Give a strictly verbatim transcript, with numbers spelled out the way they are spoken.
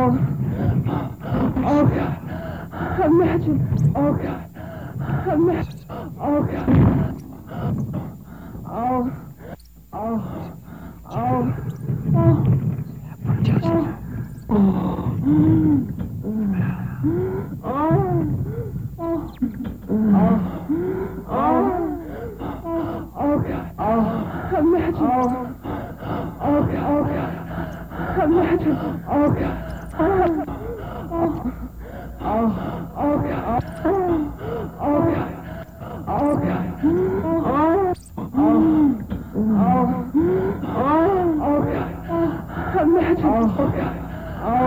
Oh, God. Imagine. Oh, God. Imagine. Oh, God. Oh. Oh. Oh. Oh. Joseph. Oh. Oh. Oh. Oh. Oh, God. Oh. Imagine. Oh. Oh, God. Oh, God. Imagine. Oh, God. Oh. Oh. Oh. Oh, God. Oh. Oh, God. Oh, God. Oh. Oh. Oh. Oh. Oh, God. Imagine. Oh, God.